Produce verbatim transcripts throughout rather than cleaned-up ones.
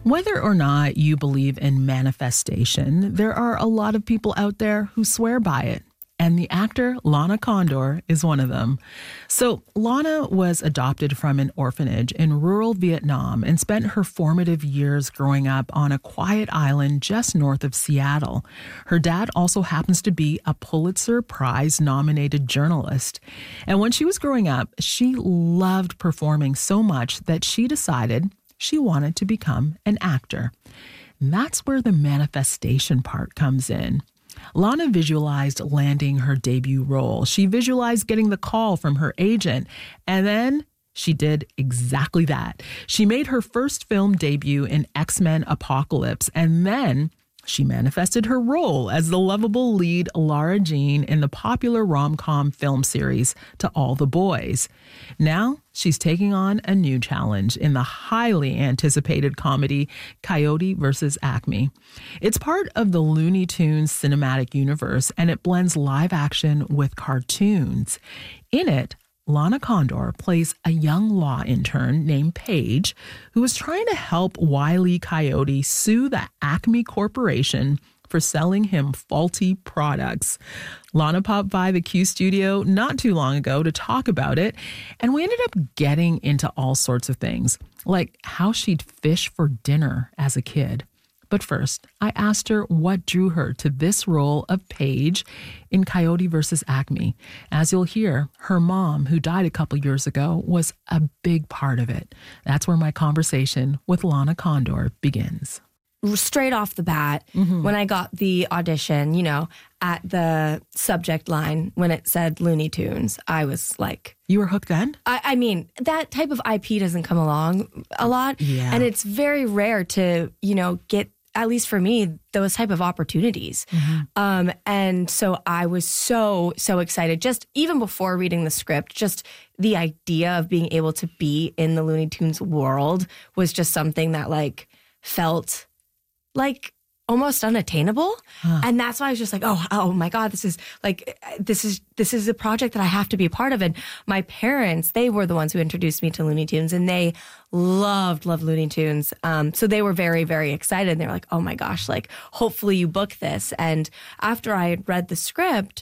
Whether or not you believe in manifestation, there are a lot of people out there who swear by it. And the actor Lana Condor is one of them. So Lana was adopted from an orphanage in rural Vietnam and spent her formative years growing up on a quiet island just north of Seattle. Her dad also happens to be a Pulitzer Prize-nominated journalist. And when she was growing up, she loved performing so much that she decided she wanted to become an actor. And that's where the manifestation part comes in. Lana visualized landing her debut role. She visualized getting the call from her agent, and then she did exactly that. She made her first film debut in X-Men Apocalypse, and then she manifested her role as the lovable lead Lara Jean in the popular rom-com film series To All the Boys. Now she's taking on a new challenge in the highly anticipated comedy Coyote versus Acme. It's part of the Looney Tunes cinematic universe, and it blends live action with cartoons. In it, Lana Condor plays a young law intern named Paige who is trying to help Wile E. Coyote sue the Acme Corporation for selling him faulty products. Lana popped by the Q studio not too long ago to talk about it, and we ended up getting into all sorts of things, like how she'd fish for dinner as a kid. But first, I asked her what drew her to this role of Paige in Coyote versus Acme. As you'll hear, her mom, who died a couple years ago, was a big part of it. That's where my conversation with Lana Condor begins. Straight off the bat, mm-hmm. when I got the audition, you know, at the subject line, when it said Looney Tunes, I was like... You were hooked then? I, I mean, that type of I P doesn't come along a lot. Yeah. And it's very rare to, you know, get, at least for me, those type of opportunities. Mm-hmm. Um, and so I was so, so excited. Just even before reading the script, just the idea of being able to be in the Looney Tunes world was just something that like felt... like almost unattainable. Huh. And that's why I was just like, oh, oh my God, this is like, this is, this is a project that I have to be a part of. And my parents, they were the ones who introduced me to Looney Tunes, and they loved, loved Looney Tunes. Um, so they were very, very excited. They were like, oh my gosh, like, hopefully you book this. And after I had read the script,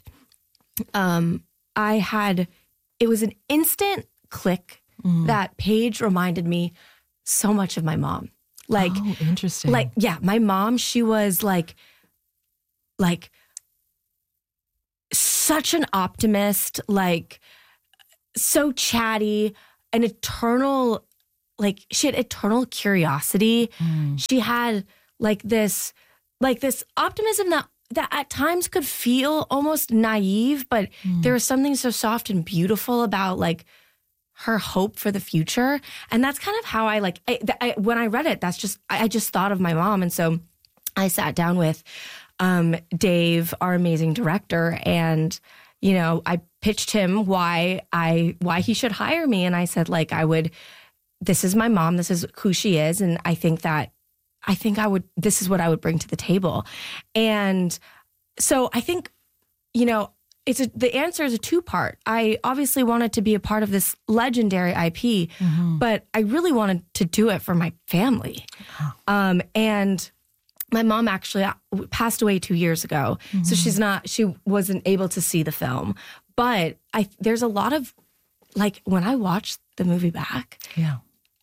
um, I had, it was an instant click mm. that Paige reminded me so much of my mom. Like, oh, interesting. Like, yeah, my mom, she was like, like such an optimist, like so chatty, an eternal, like she had eternal curiosity. Mm. She had like this, like this optimism that, that at times could feel almost naive, but mm. there was something so soft and beautiful about like her hope for the future. And that's kind of how I like, I, I, when I read it, that's just, I, I just thought of my mom. And so I sat down with um, Dave, our amazing director, and, you know, I pitched him why I, why he should hire me. And I said, like, I would, this is my mom, this is who she is. And I think that, I think I would, this is what I would bring to the table. And so I think, you know, It's a, the answer is a two-part. I obviously wanted to be a part of this legendary I P, mm-hmm. but I really wanted to do it for my family. Oh. Um, and my mom actually passed away two years ago, mm-hmm. so she's not, she wasn't able to see the film. But I, there's a lot of, like, when I watch the movie back, yeah,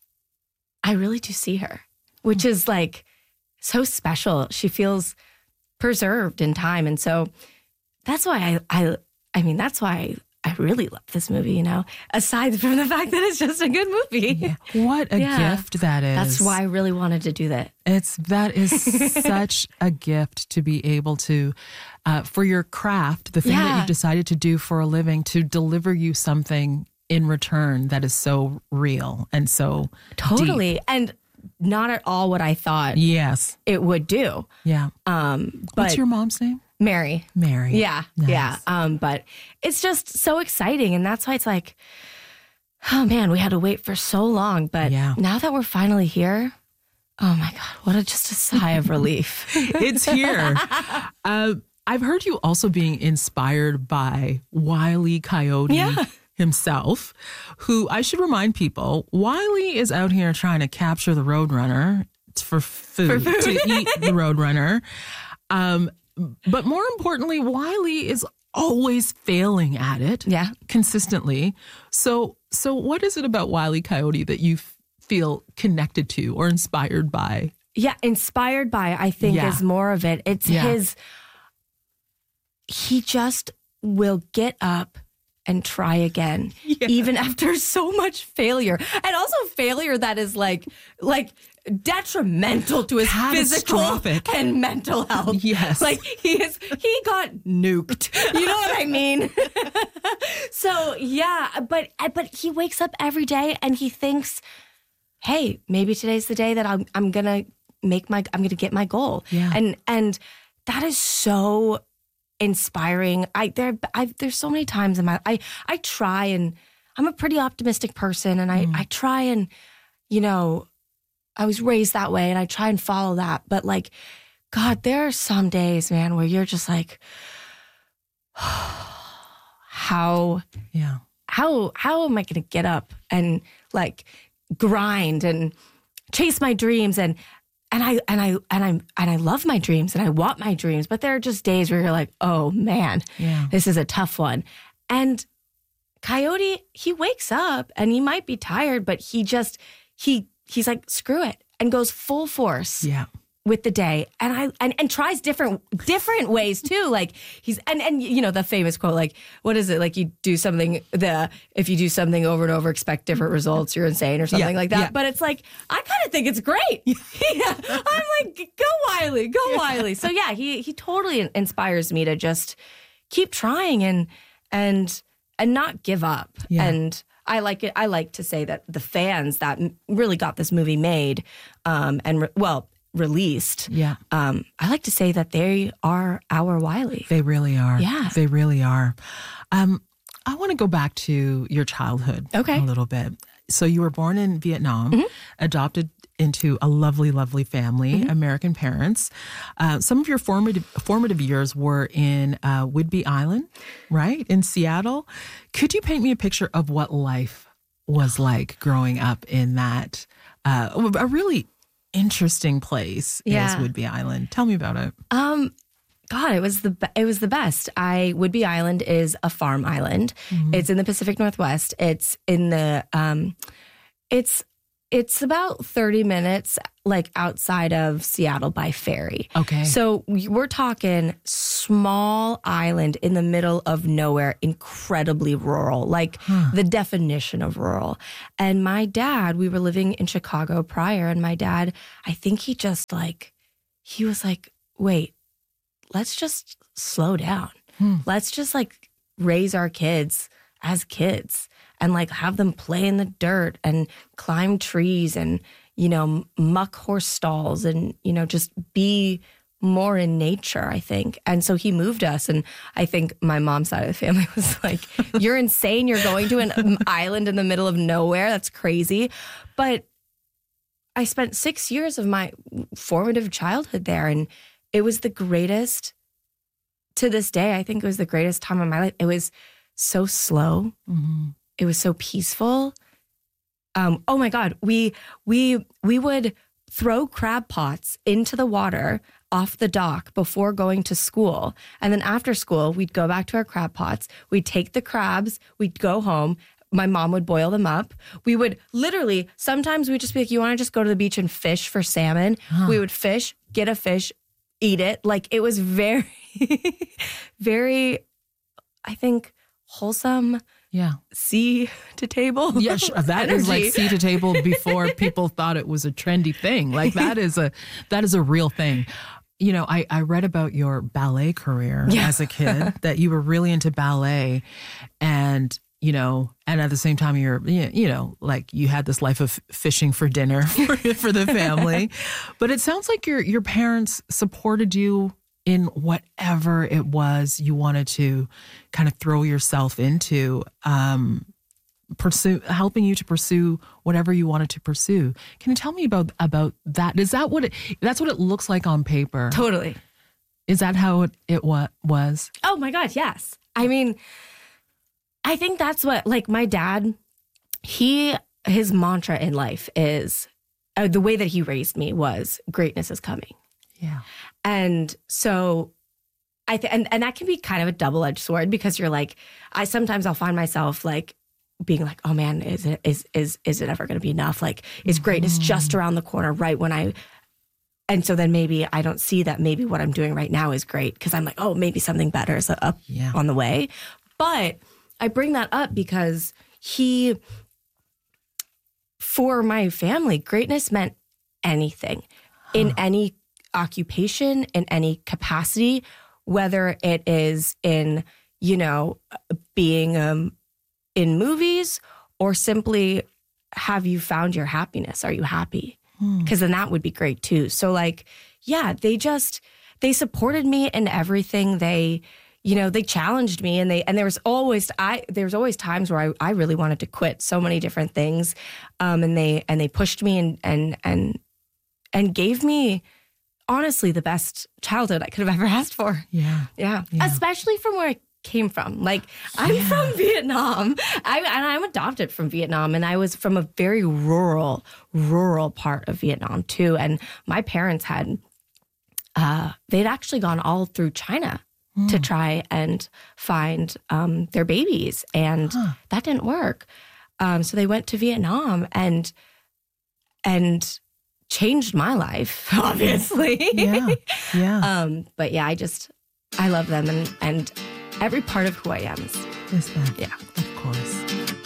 I really do see her, which mm-hmm. is like so special. She feels preserved in time, and so. That's why I, I, I mean, that's why I really love this movie, you know, aside from the fact that it's just a good movie. Yeah. What a yeah. gift that is. That's why I really wanted to do that. It's, that is such a gift to be able to, uh, for your craft, the thing yeah. that you've decided to do for a living, to deliver you something in return that is so real and so Totally. deep. And not at all what I thought yes. it would do. Yeah. Um, but What's your mom's name? Mary. Mary. Yeah. Nice. Yeah. Um, but it's just so exciting. And that's why it's like, oh man, we had to wait for so long. But yeah. now that we're finally here, oh my God, what a just a sigh of relief. It's here. uh, I've heard you also being inspired by Wile E. Coyote yeah. himself, who I should remind people, Wile E. is out here trying to capture the Roadrunner for food, For food. to eat the Roadrunner. Um, but more importantly, Wiley is always failing at it. Yeah. Consistently. So, so what is it about Wile E. Coyote that you f- feel connected to or inspired by? Yeah, inspired by, I think, Yeah. is more of it. It's Yeah. his, he just will get up and try again, Yeah. even after so much failure. And also failure that is like, like detrimental to his physical Catastrophic. and mental health. Yes. Like he is, he got nuked. You know what I mean? So yeah, but, but he wakes up every day and he thinks, hey, maybe today's the day that I'm, I'm going to make my, I'm going to get my goal. Yeah. And, and that is so inspiring. I, there, I, there's so many times in my, I, I try and I'm a pretty optimistic person and I, Mm. I try and, you know, I was raised that way and I try and follow that. But like, God, there are some days, man, where you're just like, how, Yeah. how how am I going to get up and like grind and chase my dreams and and I and I and I and I love my dreams and I want my dreams, but there are just days where you're like, oh man, Yeah. this is a tough one. And Coyote, he wakes up and he might be tired, but he just he he's like, screw it, and goes full force Yeah. with the day, and I and, and tries different different ways too. Like he's and and you know the famous quote, like what is it? Like you do something the if you do something over and over, expect different results. You're insane or something Yeah, like that. yeah. But it's like I kind of think it's great. Yeah, I'm like go Wiley, go Wiley. So yeah, he he totally inspires me to just keep trying and and and not give up. Yeah. And I like it. I like to say that the fans that m- really got this movie made, um, and re- well. released. Yeah. Um, I like to say that they are our Wiley. They really are. Yeah. They really are. Um, I want to go back to your childhood Okay. a little bit. So you were born in Vietnam, adopted into a lovely, lovely family, American parents. Uh, some of your formative formative years were in uh, Whidbey Island, right? In Seattle. Could you paint me a picture of what life was like growing up in that, uh, a really interesting place Yeah. is Whidbey Island. Tell me about it. Um, God, it was the be- it was the best. I Whidbey Island is a farm island. It's in the Pacific Northwest. It's in the um, it's it's about thirty minutes like outside of Seattle by ferry. Okay. So we- we're talking small island in the middle of nowhere, incredibly rural, like the definition of rural. And my dad, we were living in Chicago prior, and my dad, I think he just like, he was like, wait, let's just slow down. Let's just like raise our kids as kids and like have them play in the dirt and climb trees and, you know, muck horse stalls and, you know, just be more in nature, I think. And so he moved us. And I think my mom's side of the family was like, you're insane. You're going to an island in the middle of nowhere. That's crazy. But I spent six years of my formative childhood there. And it was the greatest, to this day, I think it was the greatest time of my life. It was so slow. Mm-hmm. It was so peaceful. Um, oh my God, we we we would throw crab pots into the water off the dock before going to school. And then after school, we'd go back to our crab pots. We'd take the crabs, we'd go home. My mom would boil them up. We would literally, sometimes we'd just be like, you want to just go to the beach and fish for salmon? We would fish, get a fish, eat it. Like it was very, very, I think, wholesome. Yeah. Sea to table. Yeah, sh- that is like energy. sea to table before people thought it was a trendy thing. Like that is a that is a real thing. You know, I, I read about your ballet career Yeah. as a kid, that you were really into ballet, and you know, and at the same time you're you know, like you had this life of fishing for dinner for, for the family. But it sounds like your your parents supported you in whatever it was you wanted to kind of throw yourself into, um, pursue, helping you to pursue whatever you wanted to pursue. Can you tell me about, about that? Is that what it, that's what it looks like on paper? Totally. Is that how it, it wa- was? Oh my God, yes. I mean, I think that's what, like my dad, he, his mantra in life is uh, the way that he raised me was greatness is coming. Yeah. And so I th- and, and that can be kind of a double-edged sword because you're like, I sometimes I'll find myself like being like, oh man, is it is is is it ever going to be enough? Like, is greatness just around the corner right when I and so then maybe I don't see that maybe what I'm doing right now is great because I'm like, oh, maybe something better is up yeah. on the way. But I bring that up because he, for my family, greatness meant anything huh. in any occupation, in any capacity, whether it is in, you know, being um, in movies or simply have you found your happiness? Are you happy? Because then that would be great too. So like, yeah, they just, they supported me in everything. They, you know, they challenged me and they, and there was always, I, there was always times where I, I really wanted to quit so many different things. Um, and they, and they pushed me and, and, and, and gave me honestly the best childhood I could have ever asked for. Yeah. Yeah. yeah. Especially from where I came from. Like I'm yeah. from Vietnam. I, and I'm adopted from Vietnam and I was from a very rural, rural part of Vietnam too. And my parents had, uh, they'd actually gone all through China mm. to try and find um, their babies. And huh. that didn't work. Um, so they went to Vietnam and, and changed my life, obviously. Yeah. Yeah. um, but yeah, I just, I love them and, and every part of who I am is, is that. Yeah. Of course.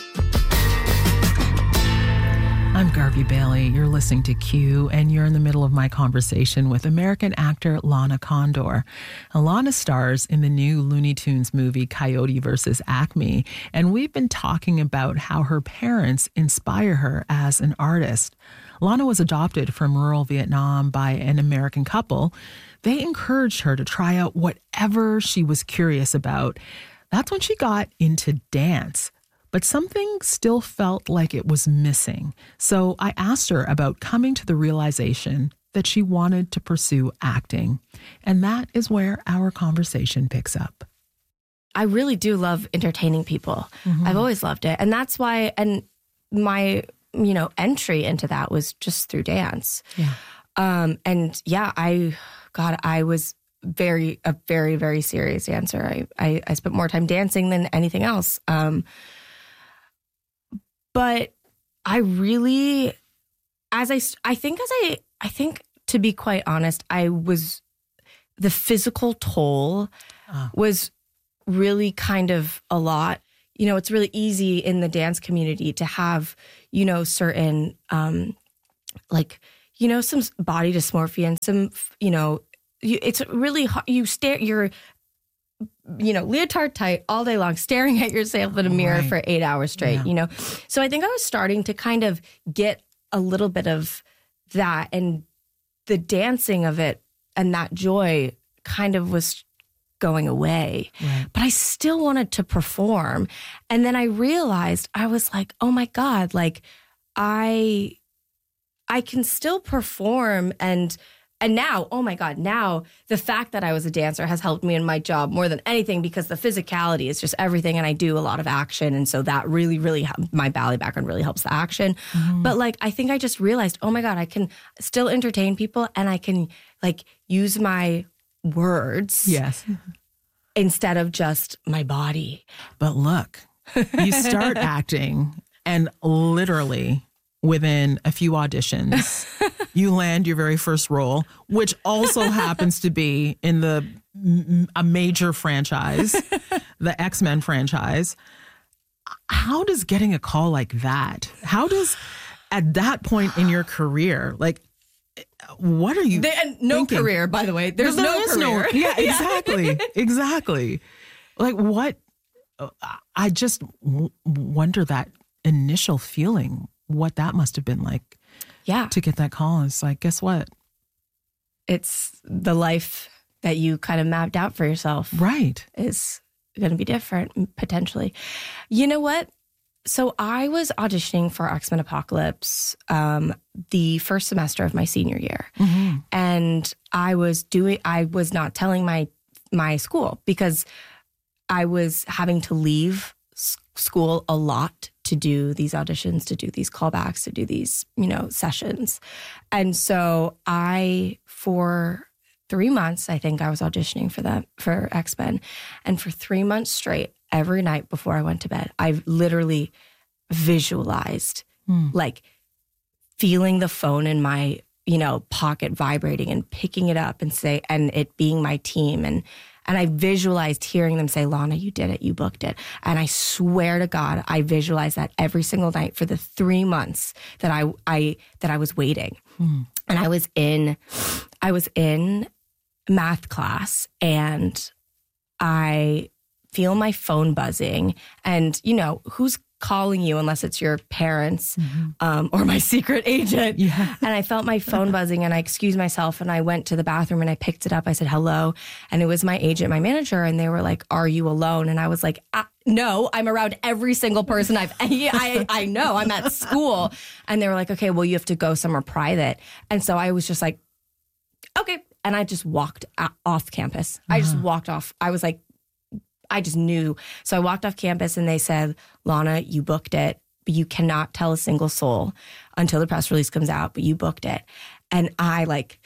I'm Garvey Bailey. You're listening to Q, and you're in the middle of my conversation with American actor Lana Condor. Lana stars in the new Looney Tunes movie Coyote versus Acme, and we've been talking about how her parents inspire her as an artist. Lana was adopted from rural Vietnam by an American couple. They encouraged her to try out whatever she was curious about. That's when she got into dance. But something still felt like it was missing. So I asked her about coming to the realization that she wanted to pursue acting. And that is where our conversation picks up. I really do love entertaining people. Mm-hmm. I've always loved it. And that's why, and my, you know, entry into that was just through dance. Yeah. Um, and yeah, I, God, I was very, a very, very serious dancer. I, I, I spent more time dancing than anything else. Um, But I really, as I, I think as I, I think to be quite honest, I was, the physical toll uh. was really kind of a lot. You know, it's really easy in the dance community to have, you know, certain, um, like, you know, some body dysmorphia and some, you know, you, it's really, you stare, you're, you know, leotard tight all day long, staring at yourself in a mirror right. for eight hours straight, yeah. you know? So I think I was starting to kind of get a little bit of that, and the dancing of it and that joy kind of was going away. Right. But I still wanted to perform. And then I realized, I was like, oh my God, like I, I can still perform. And And now, oh my God, now the fact that I was a dancer has helped me in my job more than anything, because the physicality is just everything. And I do a lot of action. And so that really, really, my ballet background really helps the action. Mm-hmm. But like, I think I just realized, oh my God, I can still entertain people and I can like use my words. Yes. Instead of just my body. But look, you start acting and literally within a few auditions, you land your very first role, which also happens to be in the a major franchise, the X-Men franchise. How does getting a call like that, how does, at that point in your career, like, what are you there, No thinking? career, by the way. There's there no is career. No, yeah, exactly. exactly. Like what, I just w- wonder that initial feeling, what that must have been like. Yeah. To get that call. It's like, guess what? It's the life that you kind of mapped out for yourself. Right. Is going to be different, potentially. You know what? So I was auditioning for X-Men Apocalypse um, the first semester of my senior year. Mm-hmm. And I was doing, I was not telling my, my school because I was having to leave s- school a lot to do these auditions, to do these callbacks, to do these, you know, sessions. And so I, for three months, I think I was auditioning for them, for X-Men. And for three months straight, every night before I went to bed, I literally visualized mm. like feeling the phone in my, you know, pocket vibrating and picking it up and say, and it being my team. And, and I visualized hearing them say, Lana, you did it. You booked it. And I swear to God, I visualized that every single night for the three months that I, I, that I was waiting. Mm. And I was in, I was in math class and I feel my phone buzzing and, you know, who's calling you unless it's your parents mm-hmm. um, or my secret agent. Yeah. And I felt my phone buzzing and I excused myself and I went to the bathroom and I picked it up. I said, hello. And it was my agent, my manager. And they were like, are you alone? And I was like, ah, no, I'm around every single person I've, I, I know I'm at school. And they were like, okay, well, you have to go somewhere private. And so I was just like, okay. And I just walked off campus. Uh-huh. I just walked off. I was like, I just knew. So I walked off campus and they said, Lana, you booked it, but you cannot tell a single soul until the press release comes out, but you booked it. And I like,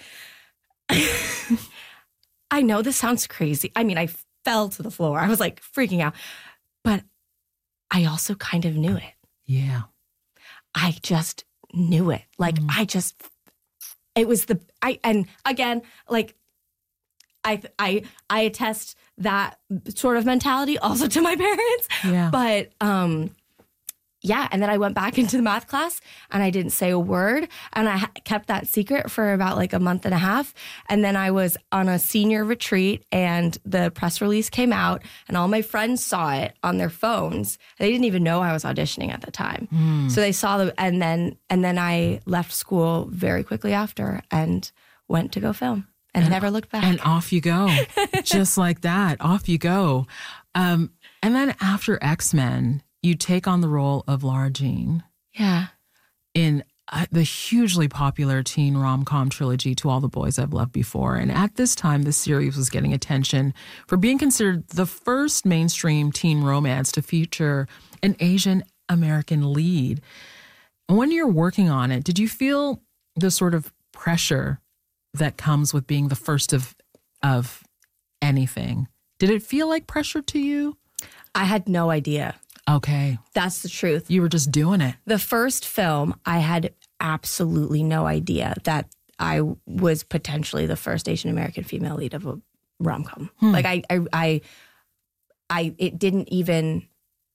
I know this sounds crazy. I mean, I fell to the floor. I was like freaking out, but I also kind of knew it. Yeah. I just knew it. Like mm. I just, it was the, I, and again, like I, I, I attest that sort of mentality also to my parents. Yeah. But, um, yeah. And then I went back into the math class and I didn't say a word and I ha- kept that secret for about like a month and a half. And then I was on a senior retreat and the press release came out and all my friends saw it on their phones. They didn't even know I was auditioning at the time. Mm. So they saw the, and then, and then I left school very quickly after and went to go film. And, and never looked back. And off you go. Just like that. Off you go. Um, and then after X-Men, you take on the role of Lara Jean. Yeah. In uh, the hugely popular teen rom-com trilogy To All the Boys I've Loved Before. And at this time, this series was getting attention for being considered the first mainstream teen romance to feature an Asian American lead. And when you're working on it, did you feel the sort of pressure that comes with being the first of of anything? Did it feel like pressure to you? I had no idea. Okay. That's the truth. You were just doing it. The first film, I had absolutely no idea that I was potentially the first Asian American female lead of a rom-com. Hmm. Like I, I, I, I, it didn't even,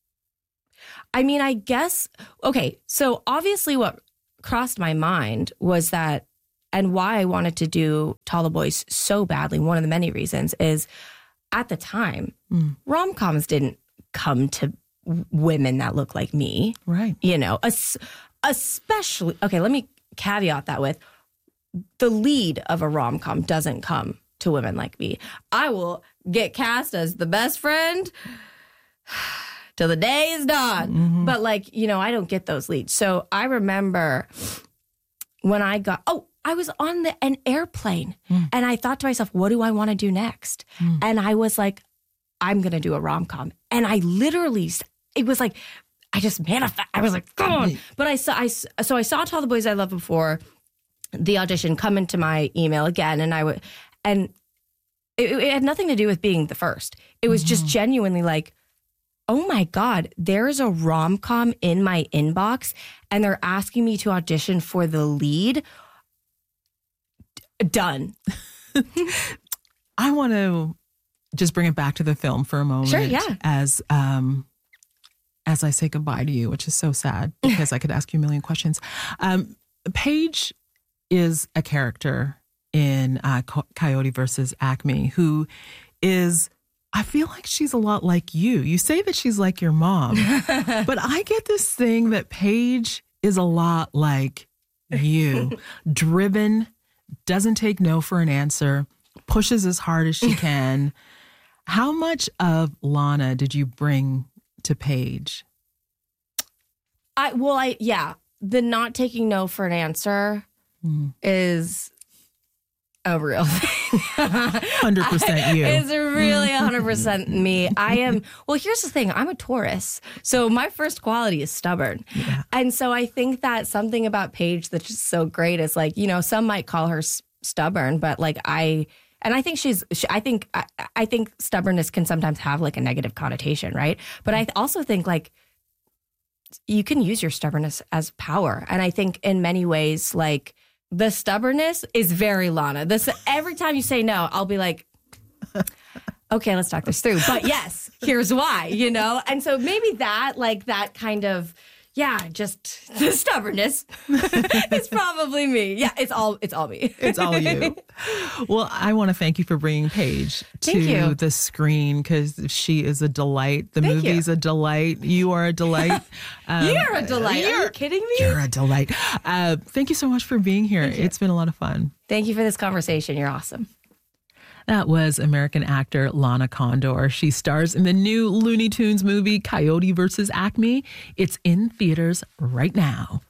I mean, I guess, okay, so obviously what crossed my mind was that, and why I wanted to do To All the Boys so badly, one of the many reasons is at the time, mm. rom-coms didn't come to women that look like me. Right. You know, as, especially, okay, let me caveat that with the lead of a rom-com doesn't come to women like me. I will get cast as the best friend till the day is done. Mm-hmm. But like, you know, I don't get those leads. So I remember when I got, oh, I was on the, an airplane mm. and I thought to myself, what do I want to do next? Mm. And I was like, I'm going to do a rom-com. And I literally, it was like, I just manifest. I was like, come on. But I saw, I, so I saw To All the Boys I Loved Before, the audition come into my email again. And I would, and it, it had nothing to do with being the first. It was mm-hmm. just genuinely like, oh my God, there is a rom-com in my inbox and they're asking me to audition for the lead. Done. I want to just bring it back to the film for a moment. Sure, yeah. As um, as I say goodbye to you, which is so sad because I could ask you a million questions. Um, Paige is a character in uh, Coyote versus Acme who is, I feel like she's a lot like you. You say that she's like your mom, but I get this thing that Paige is a lot like you, driven, doesn't take no for an answer, pushes as hard as she can. How much of Lana did you bring to Paige? I well, I yeah, the not taking no for an answer mm. is a real thing. one hundred percent you. It's really one hundred percent me. I am, well, here's the thing. I'm a Taurus. So my first quality is stubborn. Yeah. And so I think that something about Paige that's just so great is like, you know, some might call her s- stubborn, but like I, and I think she's, she, I think, I, I think stubbornness can sometimes have like a negative connotation, right? But I also think like you can use your stubbornness as power. And I think in many ways, like, the stubbornness is very Lana. This every time you say no, I'll be like, okay, let's talk this through. But yes, here's why, you know? And so maybe that, like that kind of, yeah, just the stubbornness is probably me. Yeah, it's all it's all me. It's all you. Well, I want to thank you for bringing Paige to Thank you. the screen because she is a delight. The Thank movie's you. a delight. You are a delight. Um, You're a delight. Are you kidding me? You're a delight. Uh, thank you so much for being here. It's been a lot of fun. Thank you for this conversation. You're awesome. That was American actor Lana Condor. She stars in the new Looney Tunes movie Coyote versus Acme. It's in theaters right now.